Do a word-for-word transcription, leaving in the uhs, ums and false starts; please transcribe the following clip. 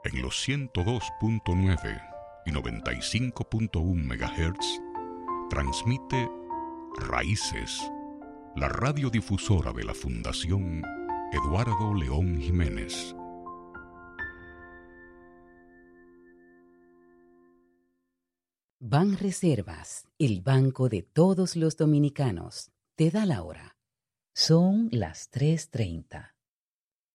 En los ciento dos punto nueve y noventa y cinco punto uno megahertz transmite Raíces, la radiodifusora de la Fundación Eduardo León Jiménez. Banreservas, el banco de todos los dominicanos, te da la hora. Son las tres treinta.